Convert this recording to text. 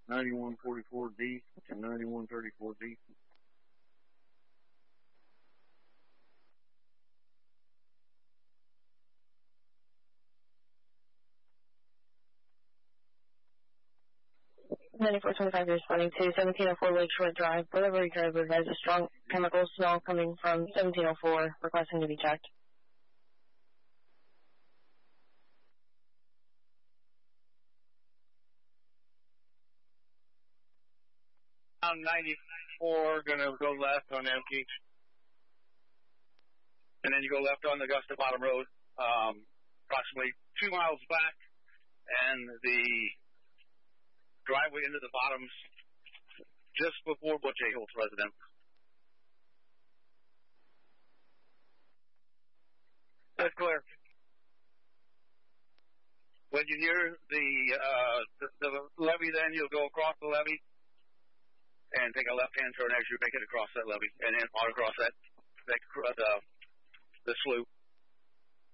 9144D and 9134D. (9425) responding to 1704 Lakeshore Drive. Delivery driver has a strong chemical smell coming from 1704, requesting to be checked. 94, gonna go left on Empty. And then you go left on Augusta Bottom Road, approximately 2 miles back, and the driveway into the bottoms just before Butch Aholt's residence. That's clear. When you near the levee, then you'll go across the levee and take a left-hand turn as you make it across that levee, and then on across the slough.